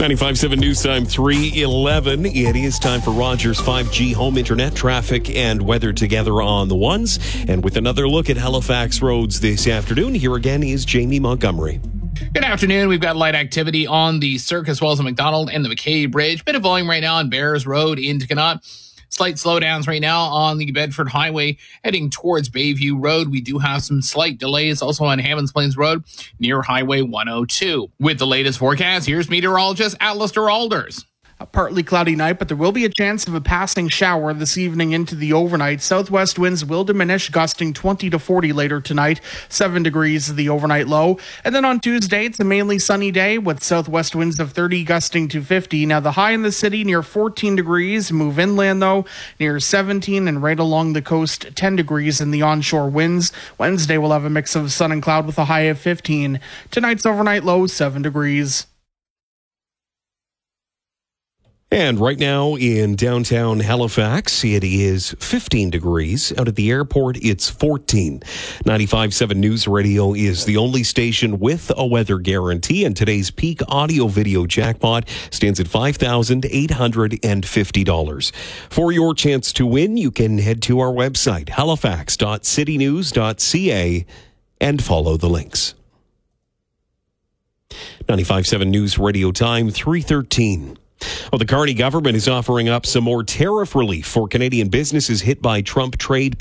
95.7 News Time 3:11. It is time for Rogers 5G home internet traffic and weather together on the ones. And with another look at Halifax roads this afternoon, here again is Jamie Montgomery. Good afternoon. We've got light activity on the Cirque as well as the McDonald and the McKay Bridge. Bit of volume right now on Bears Road into Connaught. Slight slowdowns right now on the Bedford Highway heading towards Bayview Road. We do have some slight delays also on Hammonds Plains Road near Highway 102. With the latest forecast, here's meteorologist Alistair Alders. A partly cloudy night, but there will be a chance of a passing shower this evening into the overnight. Southwest winds will diminish, gusting 20 to 40 later tonight. 7 degrees is the overnight low. And then on Tuesday, it's a mainly sunny day with southwest winds of 30 gusting to 50. Now the high in the city near 14 degrees. Move inland though near 17, and right along the coast 10 degrees in the onshore winds. Wednesday will have a mix of sun and cloud with a high of 15. Tonight's overnight low 7 degrees. And right now in downtown Halifax, it is 15 degrees. Out at the airport, it's 14. 95.7 News Radio is the only station with a weather guarantee, and today's peak audio video jackpot stands at $5,850. For your chance to win, you can head to our website, halifax.citynews.ca, and follow the links. 95.7 News Radio time, 3:13. Well, the Carney government is offering up some more tariff relief for Canadian businesses hit by Trump trade